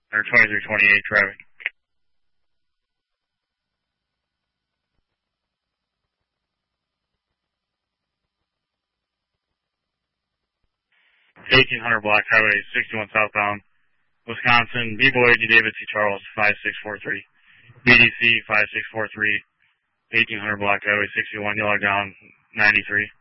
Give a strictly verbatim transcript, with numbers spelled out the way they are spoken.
or twenty-three twenty-eight driving. eighteen hundred block highway sixty-one southbound, Wisconsin, B-Boy, D. David C. Charles, five six four three. B D C five six four three, eighteen hundred block highway sixty-one, you log down ninety-three.